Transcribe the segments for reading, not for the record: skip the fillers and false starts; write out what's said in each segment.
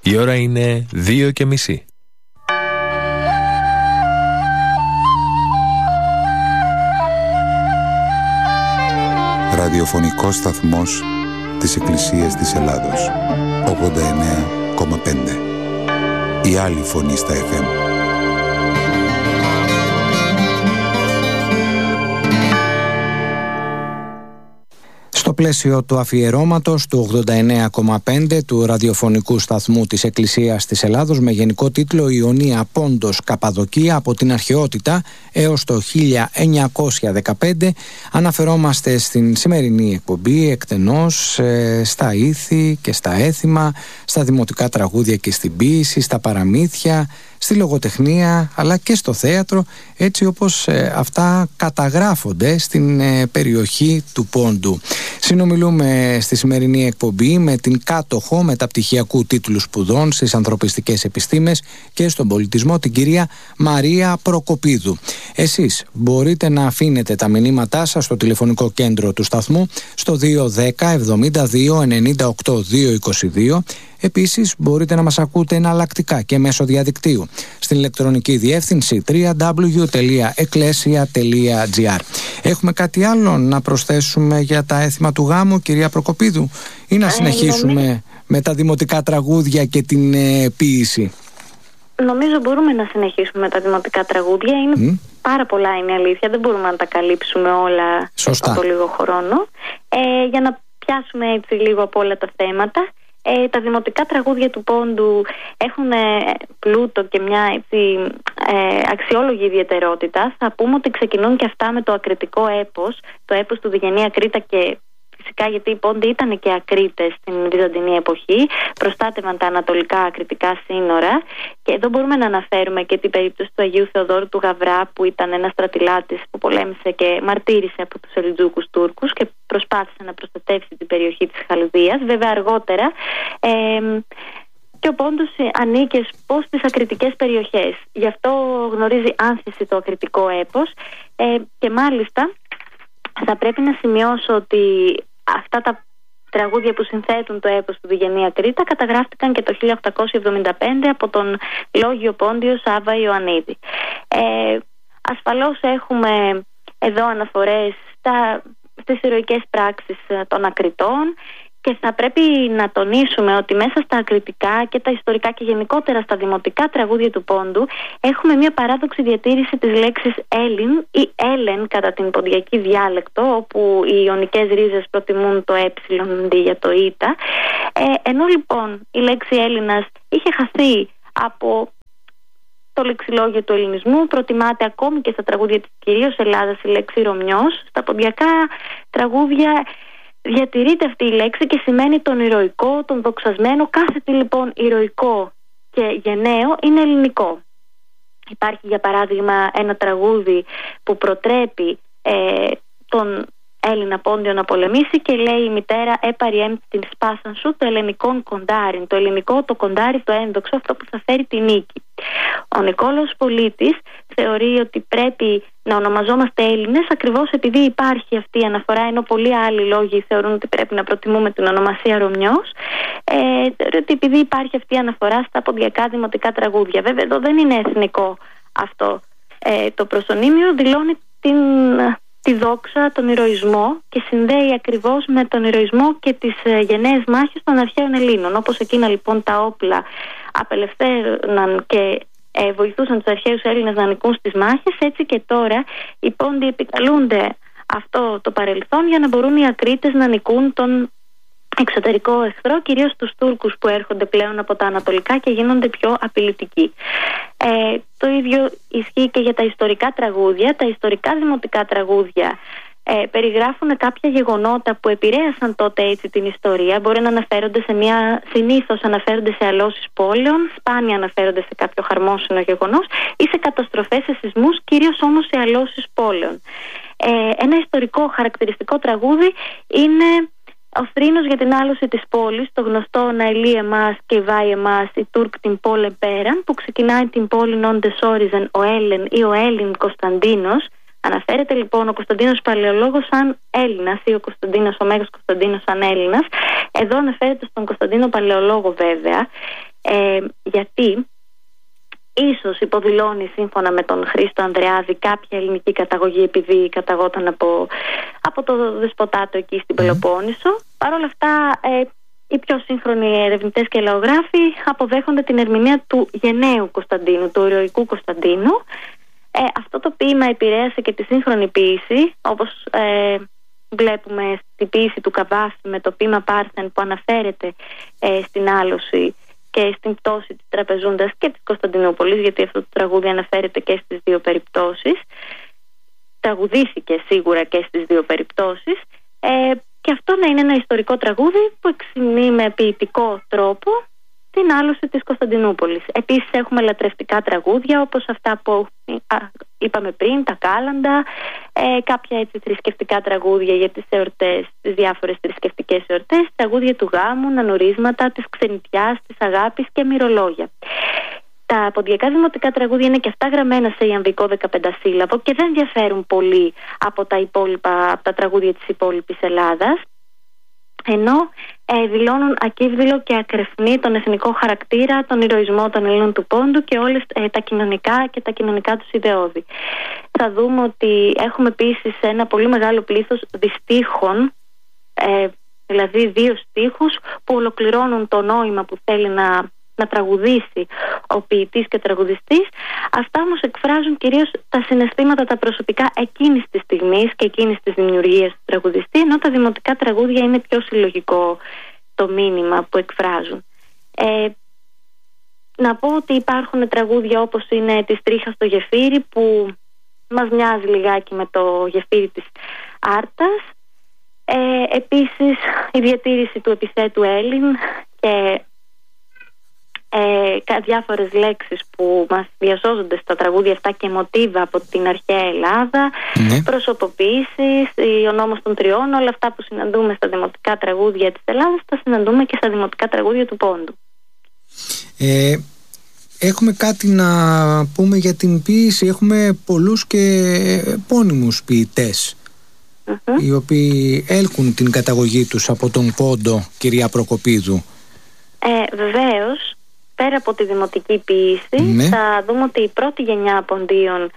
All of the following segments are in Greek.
Η ώρα είναι 2:30. Ραδιοφωνικός σταθμός της Εκκλησίας της Ελλάδος, 89,5. Η άλλη φωνή στα FM. Στο πλαίσιο του αφιερώματος του 89,5 του ραδιοφωνικού σταθμού της Εκκλησίας της Ελλάδος με γενικό τίτλο «Ιωνία Πόντος Καπαδοκία από την αρχαιότητα έως το 1915», αναφερόμαστε στην σημερινή εκπομπή εκτενώς στα ήθη και στα έθιμα, στα δημοτικά τραγούδια και στην ποίηση, στα παραμύθια, στη λογοτεχνία αλλά και στο θέατρο, έτσι όπως αυτά καταγράφονται στην περιοχή του Πόντου. Συνομιλούμε στη σημερινή εκπομπή με την κάτοχο μεταπτυχιακού τίτλου σπουδών στις ανθρωπιστικές επιστήμες και στον πολιτισμό, την κυρία Μαρία Προκοπίδου. Εσείς μπορείτε να αφήνετε τα μηνύματά σας στο τηλεφωνικό κέντρο του σταθμού στο 210 72 98 222. Επίσης μπορείτε να μας ακούτε εναλλακτικά και μέσω διαδικτύου στην ηλεκτρονική διεύθυνση www.ecclesia.gr. Έχουμε κάτι άλλο να προσθέσουμε για τα έθιμα του γάμου, κυρία Προκοπίδου, ή να συνεχίσουμε με τα δημοτικά τραγούδια και την ποίηση? Νομίζω μπορούμε να συνεχίσουμε με τα δημοτικά τραγούδια. Είναι πάρα πολλά, είναι αλήθεια. Δεν μπορούμε να τα καλύψουμε όλα σε το λίγο χρόνο. Για να πιάσουμε έτσι λίγο από όλα τα θέματα. Τα δημοτικά τραγούδια του Πόντου έχουν πλούτο και μια έτσι, αξιόλογη ιδιαιτερότητα. Θα πούμε ότι ξεκινούν και αυτά με το ακριτικό έπος, το έπος του Διγενή Ακρίτα, και φυσικά γιατί οι Πόντοι ήταν και Ακρίτες στην Βυζαντινή εποχή, προστάτευαν τα ανατολικά ακριτικά σύνορα. Και εδώ μπορούμε να αναφέρουμε και την περίπτωση του Αγίου Θεοδόρου του Γαβρά, που ήταν ένας στρατηλάτης που πολέμησε και μαρτύρησε από τους Σελτζούκους Τούρκους και προσπάθησε να προστατεύσει την περιοχή της Χαλδίας. Βέβαια αργότερα και ο Πόντος ανήκε στις ακριτικές περιοχές. Γι' αυτό γνωρίζει άνθηση το ακριτικό έπος, και μάλιστα θα πρέπει να σημειώσω ότι αυτά τα τραγούδια που συνθέτουν το έπος του Διγενή Ακρίτα καταγράφτηκαν και το 1875 από τον Λόγιο Πόντιο Σάβα Ιωαννίδη. Ασφαλώς έχουμε εδώ αναφορές στις ηρωικές πράξεις των Ακριτών, και θα πρέπει να τονίσουμε ότι μέσα στα ακριτικά και τα ιστορικά και γενικότερα στα δημοτικά τραγούδια του Πόντου έχουμε μια παράδοξη διατήρηση της λέξης Έλλην ή Έλεν κατά την ποντιακή διάλεκτο, όπου οι ιωνικές ρίζες προτιμούν το ε αντί για το ήτα. Ενώ λοιπόν η λέξη Έλληνας είχε χαθεί από το λεξιλόγιο του ελληνισμού, προτιμάται ακόμη και στα τραγούδια της κυρίως Ελλάδας η λέξη Ρωμιός. Στα ποντιακά τραγούδια διατηρείται αυτή η λέξη και σημαίνει τον ηρωικό, τον δοξασμένο. Κάθε τι λοιπόν ηρωικό και γενναίο είναι ελληνικό. Υπάρχει για παράδειγμα ένα τραγούδι που προτρέπει τον Έλληνα Πόντιο να πολεμήσει και λέει η μητέρα «Έπαρι έμπτη την σπάσαν σου το ελληνικό κοντάρι». Το ελληνικό, το κοντάρι, το ένδοξο, αυτό που θα φέρει τη νίκη. Ο Νικόλαος Πολίτης θεωρεί ότι πρέπει να ονομαζόμαστε Έλληνες ακριβώς επειδή υπάρχει αυτή η αναφορά, ενώ πολλοί άλλοι λόγοι θεωρούν ότι πρέπει να προτιμούμε την ονομασία Ρωμιός, ότι επειδή υπάρχει αυτή η αναφορά στα ποντιακά δημοτικά τραγούδια. Βέβαια εδώ δεν είναι εθνικό αυτό το προσωνύμιο, δηλώνει τη δόξα, τον ηρωισμό, και συνδέει ακριβώς με τον ηρωισμό και τις γενναίες μάχες των αρχαίων Ελλήνων. Όπως εκείνα λοιπόν τα όπλα απελευθέρωναν και βοηθούσαν τους αρχαίους Έλληνες να νικούν στις μάχες, έτσι και τώρα οι Πόντοι επικαλούνται αυτό το παρελθόν για να μπορούν οι Ακρίτες να νικούν τον εξωτερικό εχθρό, κυρίως τους Τούρκους που έρχονται πλέον από τα ανατολικά και γίνονται πιο απειλητικοί. Το ίδιο ισχύει και για τα ιστορικά τραγούδια. Τα ιστορικά δημοτικά τραγούδια περιγράφουν κάποια γεγονότα που επηρέασαν τότε έτσι την ιστορία. Μπορεί να αναφέρονται συνήθως αναφέρονται σε αλώσεις πόλεων, σπάνια αναφέρονται σε κάποιο χαρμόσυνο γεγονός ή σε καταστροφές, σε σεισμούς, κυρίως όμως σε αλώσεις πόλεων. Ένα ιστορικό χαρακτηριστικό τραγούδι είναι ο θρήνος για την άλωση της πόλης, το γνωστό «Να ελεί εμάς και βάει εμάς η Τούρκ την πόλε πέραν», που ξεκινάει την πόλη όντες όριζεν ο Έλεν ή ο Έλλην Κωνσταντίνος. Αναφέρεται λοιπόν ο Κωνσταντίνος Παλαιολόγος σαν Έλληνας ή ο Μέγας Κωνσταντίνος σαν Έλληνας. Εδώ αναφέρεται στον Κωνσταντίνο Παλαιολόγο βέβαια. Γιατί ίσως υποδηλώνει, σύμφωνα με τον Χρήστο Ανδρεάδη, κάποια ελληνική καταγωγή, επειδή καταγόταν από το δεσποτάτο εκεί στην Πελοπόννησο. Παρ' όλα αυτά, οι πιο σύγχρονοι ερευνητές και λαογράφοι αποδέχονται την ερμηνεία του γενναίου Κωνσταντίνου, του ηρωικού Κωνσταντίνου. Αυτό το ποίημα επηρέασε και τη σύγχρονη ποίηση, όπως βλέπουμε στην ποίηση του Καβάφη με το ποίημα Πάρθεν, που αναφέρεται στην άλωση και στην πτώση της Τραπεζούντας και της Κωνσταντινούπολης, γιατί αυτό το τραγούδι αναφέρεται και στις δύο περιπτώσεις. Τραγουδήθηκε σίγουρα και στις δύο περιπτώσεις, και αυτό να είναι ένα ιστορικό τραγούδι που εξυμνεί με ποιητικό τρόπο την άλωση της Κωνσταντινούπολης. Επίσης έχουμε λατρευτικά τραγούδια, όπως αυτά που είπαμε πριν, τα κάλαντα, κάποια έτσι θρησκευτικά τραγούδια για τις εορτές, τις διάφορες θρησκευτικές εορτές, τραγούδια του γάμου, νανορίσματα, της ξενιτιάς, της αγάπης και μυρολόγια. Τα ποντιακά δημοτικά τραγούδια είναι και αυτά γραμμένα σε ιαμβικό 15σύλλαβο και δεν διαφέρουν πολύ από τα τραγούδια της υπόλοιπης Ελλάδας, ενώ δηλώνουν ακύβδηλο και ακρεφνή τον εθνικό χαρακτήρα, τον ηρωισμό των Ελλήνων του Πόντου και όλες τα κοινωνικά και τα κοινωνικά τους ιδεώδη. Θα δούμε ότι έχουμε επίσης ένα πολύ μεγάλο πλήθος διστίχων, δηλαδή 2 στίχους που ολοκληρώνουν το νόημα που θέλει να τραγουδήσει ο ποιητής και τραγουδιστής. Αυτά όμως εκφράζουν κυρίως τα συναισθήματα, τα προσωπικά εκείνης της στιγμής και εκείνης της δημιουργίας του τραγουδιστή, ενώ τα δημοτικά τραγούδια είναι πιο συλλογικό το μήνυμα που εκφράζουν. Να πω ότι υπάρχουν τραγούδια όπως είναι της Τρίχας στο γεφύρι, που μας μοιάζει λιγάκι με το γεφύρι της Άρτας. Επίσης η διατήρηση του επιθέτου Έλλην και διάφορες λέξεις που μας διασώζονται στα τραγούδια αυτά και μοτίβα από την αρχαία Ελλάδα, προσωποποιήσεις, ο νόμος των τριών, όλα αυτά που συναντούμε στα δημοτικά τραγούδια της Ελλάδας τα συναντούμε και στα δημοτικά τραγούδια του Πόντου. Έχουμε κάτι να πούμε για την ποίηση. Έχουμε πολλούς και επώνυμους ποιητές, οι οποίοι έλκουν την καταγωγή τους από τον Πόντο, κυρία Προκοπίδου. Βεβαίως, πέρα από τη δημοτική ποίηση, θα δούμε ότι η πρώτη γενιά Ποντίων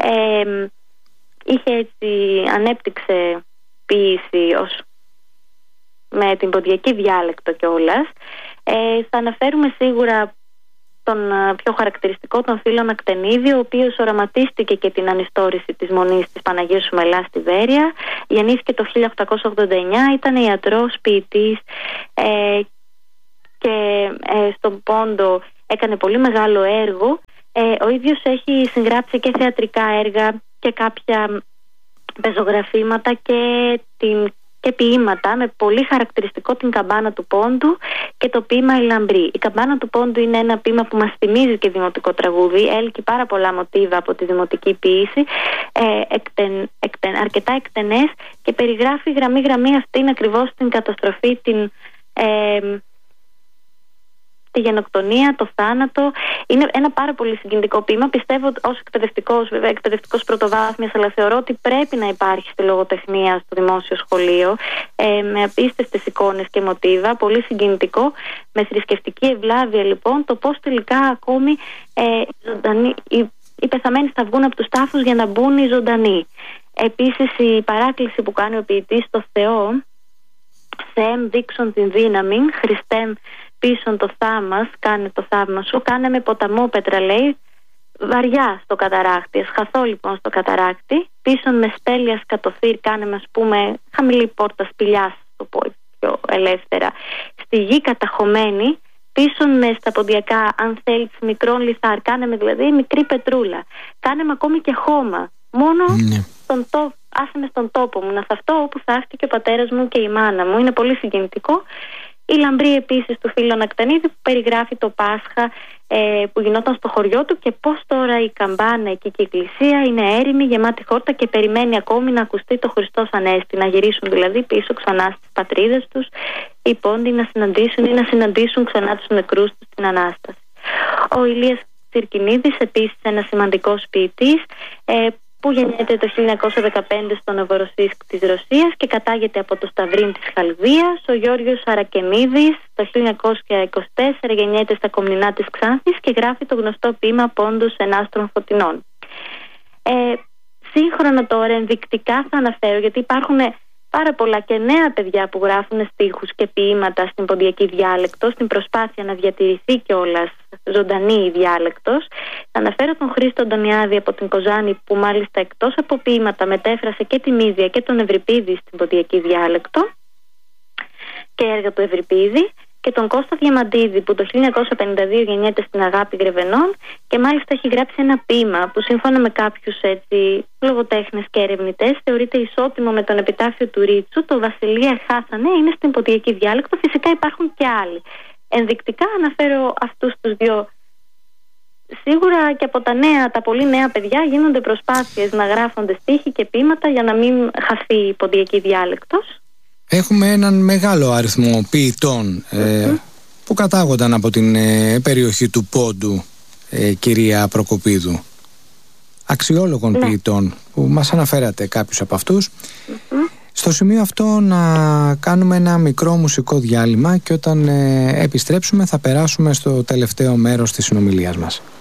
ανέπτυξε ποίηση με την ποντιακή διάλεκτο κιόλας. Θα αναφέρουμε σίγουρα τον πιο χαρακτηριστικό, τον Φίλον Ακτενίδη, ο οποίος οραματίστηκε και την ανιστόρηση της Μονής της Παναγίας Σουμελά στη Βέρεια. Γεννήθηκε το 1889, ήταν ιατρός, ποιητής, και στον Πόντο έκανε πολύ μεγάλο έργο. Ο ίδιος έχει συγγράψει και θεατρικά έργα και κάποια πεζογραφήματα και ποίηματα, με πολύ χαρακτηριστικό την Καμπάνα του Πόντου και το ποίημα «Η Λαμπρή». Η Καμπάνα του Πόντου είναι ένα ποίημα που μας θυμίζει και δημοτικό τραγούδι, έλκει πάρα πολλά μοτίβα από τη δημοτική ποίηση, αρκετά εκτενές, και περιγράφει γραμμή-γραμμή αυτήν ακριβώς την καταστροφή, τη γενοκτονία, το θάνατο. Είναι ένα πάρα πολύ συγκινητικό ποίημα. Πιστεύω ως εκπαιδευτικός πρωτοβάθμιας, αλλά θεωρώ ότι πρέπει να υπάρχει στη λογοτεχνία στο δημόσιο σχολείο, με απίστευτες εικόνες και μοτίβα, πολύ συγκινητικό, με θρησκευτική ευλάβεια λοιπόν, το πώς τελικά ακόμη οι πεθαμένοι θα βγουν από τους τάφους για να μπουν οι ζωντανοί. Επίσης η παράκληση που κάνει ο ποιητής στο Θεό, «Θεέμ δείξον την δύναμη, Χριστέμ πίσον το θάμας, κάνε το θαύμα σου, κάνε με ποταμό πέτρα», λέει, βαριά στο καταράκτη. Ας χαθώ λοιπόν στο καταράκτη, πίσον με σπέλια σκατοθύρ, κάνε με, ας πούμε, χαμηλή πόρτα σπηλιάς, το πω πιο ελεύθερα, στη γη καταχωμένη, πίσον με στα ποντιακά, αν θέλεις, μικρόν λιθάρ, κάνε με δηλαδή μικρή πετρούλα, κάνε με ακόμη και χώμα, μόνο άσε με στον τόπο μου να θαυτώ όπου θαύτηκε ο πατέρας μου και η μάνα μου. Είναι πολύ συγκινητικό. Η Λαμπρή επίσης του Φίλου Ακτενίδη, που περιγράφει το Πάσχα που γινόταν στο χωριό του και πώς τώρα η καμπάνα εκεί και η εκκλησία είναι έρημη, γεμάτη χόρτα και περιμένει ακόμη να ακουστεί το Χριστός Ανέστη, να γυρίσουν δηλαδή πίσω ξανά στις πατρίδες τους οι Πόντιοι, να συναντήσουν ή να συναντήσουν ξανά τους νεκρούς τους στην Ανάσταση. Ο Ηλίας Τσιρκινίδης, επίσης ένας σημαντικός ποιητής, που γεννιέται το 1915 στο Νοβοροσίσκ της Ρωσίας και κατάγεται από το Σταυρίν της Χαλδίας. Ο Γιώργος Αρακεμίδης το 1924 γεννιέται στα Κομνηνά της Ξάνθης και γράφει το γνωστό ποίημα «Πόντος ενάστρων φωτεινών». Σύγχρονα τώρα ενδεικτικά θα αναφέρω, γιατί υπάρχουν πάρα πολλά και νέα παιδιά που γράφουν στίχους και ποίηματα στην ποντιακή διάλεκτο, στην προσπάθεια να διατηρηθεί κιόλας ζωντανή η διάλεκτος. Θα αναφέρω τον Χρήστο Αντωνιάδη από την Κοζάνη, που μάλιστα εκτός από ποίηματα μετέφρασε και τη Μύδια και τον Ευρυπίδη στην ποντιακή διάλεκτο και έργα του Ευρυπίδη, και τον Κώστα Διαμαντίδη που το 1952 γεννιέται στην Αγάπη Γρεβενών και μάλιστα έχει γράψει ένα ποίημα που σύμφωνα με κάποιους λογοτέχνες και ερευνητές θεωρείται ισότιμο με τον επιτάφιο του Ρίτσου, το «Βασιλεία χάσανε», είναι στην ποντιακή διάλεκτο. Φυσικά υπάρχουν και άλλοι. Ενδεικτικά αναφέρω αυτούς τους δύο. Σίγουρα και από τα πολύ νέα παιδιά γίνονται προσπάθειες να γράφονται στίχοι και ποίηματα για να μην χαθεί η ποντιακή διάλεκτος. Έχουμε έναν μεγάλο αριθμό ποιητών που κατάγονταν από την περιοχή του Πόντου, κυρία Προκοπίδου. Αξιόλογων ποιητών που μας αναφέρατε κάποιους από αυτούς. Στο σημείο αυτό να κάνουμε ένα μικρό μουσικό διάλειμμα και όταν επιστρέψουμε θα περάσουμε στο τελευταίο μέρος της συνομιλίας μας.